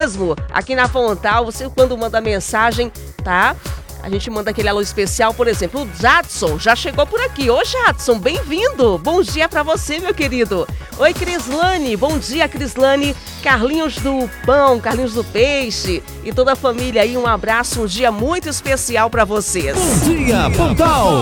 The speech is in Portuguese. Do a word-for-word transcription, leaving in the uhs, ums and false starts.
mesmo, aqui na Pontal, você quando manda mensagem, tá? A gente manda aquele alô especial, por exemplo, o Jadson já chegou por aqui. Ô Jadson, bem-vindo! Bom dia pra você, meu querido. Oi, Crislane, bom dia, Crislane. Carlinhos do Pão, Carlinhos do Peixe e toda a família aí, um abraço, um dia muito especial pra vocês. Bom dia, Pontal!